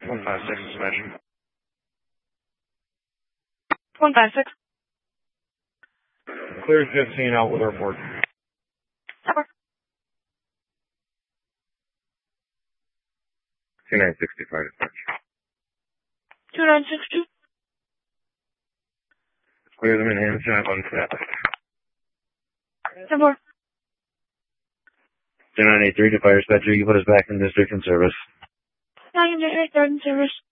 156 dispatch. 156. Clear 15 out with airport. Over. 2965 dispatch. 2962. Clear them in hand shot on status. 10-4. 2983 to fire dispatcher, you put us back in district in service. 9 in district, 3rd in service.